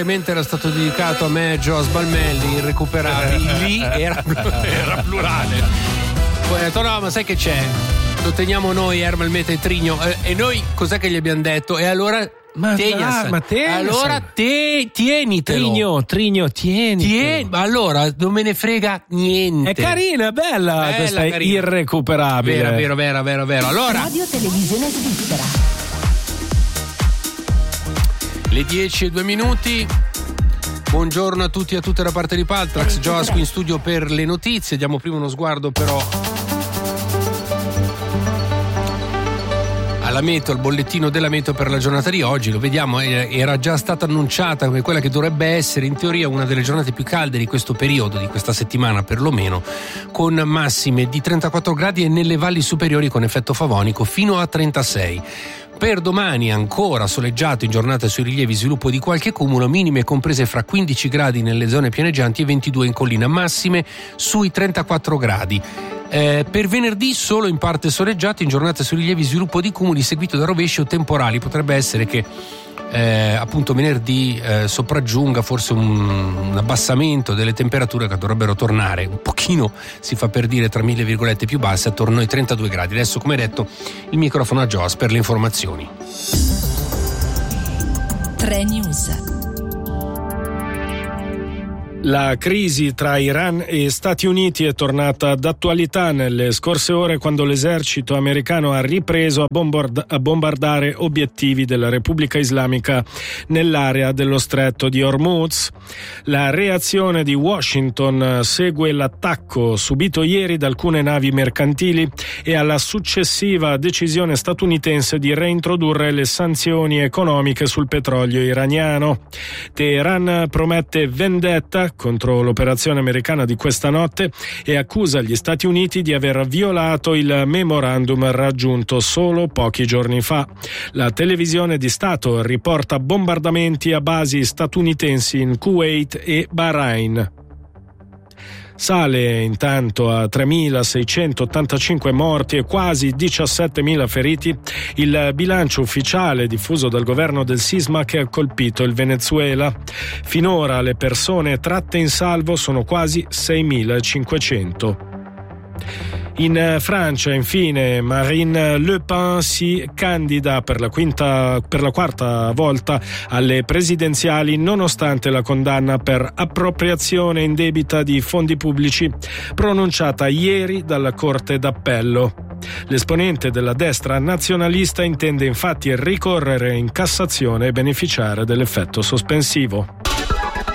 Mentre era stato dedicato a me Joe Sbalmelli, irrecuperabili, era plurale. Poi ha detto no, ma sai che c'è? Lo teniamo noi Ermal, Meta e Trigno, e noi cos'è che gli abbiamo detto? E allora tienitelo. Trigno, tieni. Allora, non me ne frega niente. È carina, è bella questa carina. Irrecuperabile. Vero. Allora, Radio Televisione Svizzera. Le 10:02. Buongiorno a tutti e a tutte da parte di Paltrax. Joas qui in studio per le notizie. Diamo prima uno sguardo però alla meteo, al bollettino della meteo per la giornata di oggi. Lo vediamo, era già stata annunciata come quella che dovrebbe essere in teoria una delle giornate più calde di questo periodo, di questa settimana perlomeno, con massime di 34 gradi e nelle valli superiori con effetto favonico fino a 36. Per domani ancora soleggiato in giornata sui rilievi, sviluppo di qualche cumulo, minime comprese fra 15 gradi nelle zone pianeggianti e 22 in collina, massime sui 34 gradi. Per venerdì solo in parte soleggiato in giornata sui rilievi, sviluppo di cumuli seguito da rovesci o temporali. Potrebbe essere che appunto venerdì sopraggiunga forse un abbassamento delle temperature che dovrebbero tornare un pochino, si fa per dire, tra mille virgolette più basse, attorno ai 32 gradi. Adesso, come detto, il microfono a Joas per le informazioni. 3 News. La crisi tra Iran e Stati Uniti è tornata d'attualità nelle scorse ore quando l'esercito americano ha ripreso a bombardare obiettivi della Repubblica Islamica nell'area dello stretto di Hormuz. La reazione di Washington segue l'attacco subito ieri da alcune navi mercantili e alla successiva decisione statunitense di reintrodurre le sanzioni economiche sul petrolio iraniano. Teheran promette vendetta contro l'operazione americana di questa notte e accusa gli Stati Uniti di aver violato il memorandum raggiunto solo pochi giorni fa. La televisione di Stato riporta bombardamenti a basi statunitensi in Kuwait e Bahrain. Sale intanto a 3.685 morti e quasi 17.000 feriti il bilancio ufficiale diffuso dal governo del sisma che ha colpito il Venezuela. Finora le persone tratte in salvo sono quasi 6.500. In Francia, infine, Marine Le Pen si candida per la quarta volta alle presidenziali nonostante la condanna per appropriazione indebita di fondi pubblici pronunciata ieri dalla Corte d'Appello. L'esponente della destra nazionalista intende infatti ricorrere in Cassazione e beneficiare dell'effetto sospensivo.